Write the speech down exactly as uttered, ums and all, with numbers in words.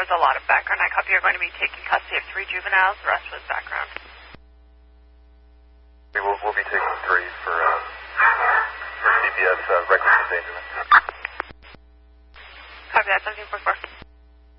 was a lot of background. I copy you're going to be taking custody of three juveniles. The rest was background. We will we'll be taking three for, uh, for C P S, uh, reckless endangerment. Copy that, seventeen point four.